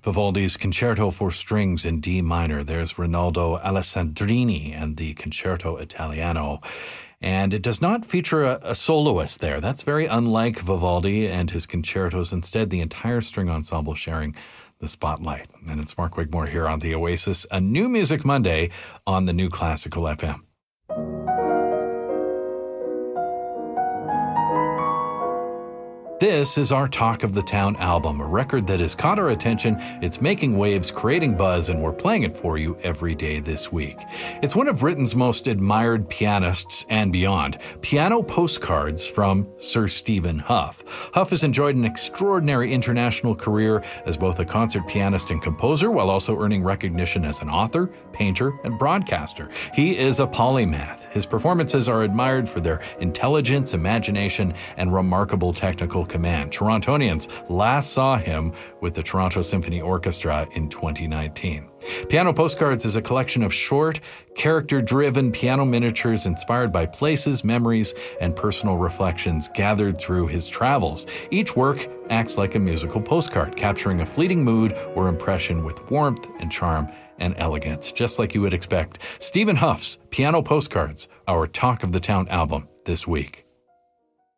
Vivaldi's Concerto for Strings in D minor. There's Rinaldo Alessandrini and the Concerto Italiano. And it does not feature a soloist there. That's very unlike Vivaldi and his concertos. Instead, the entire string ensemble sharing the spotlight. And it's Mark Wigmore here on The Oasis, a New Music Monday on the New Classical FM. This is our Talk of the Town album, a record that has caught our attention. It's making waves, creating buzz, and we're playing it for you every day this week. It's one of Britain's most admired pianists and beyond. Piano Postcards from Sir Stephen Hough. Hough has enjoyed an extraordinary international career as both a concert pianist and composer, while also earning recognition as an author, painter, and broadcaster. He is a polymath. His performances are admired for their intelligence, imagination, and remarkable technical command. Torontonians last saw him with the Toronto Symphony Orchestra in 2019. Piano Postcards is a collection of short, character-driven piano miniatures inspired by places, memories, and personal reflections gathered through his travels. Each work acts like a musical postcard, capturing a fleeting mood or impression with warmth and charm and elegance, just like you would expect. Stephen Hough's Piano Postcards, our Talk of the Town album this week.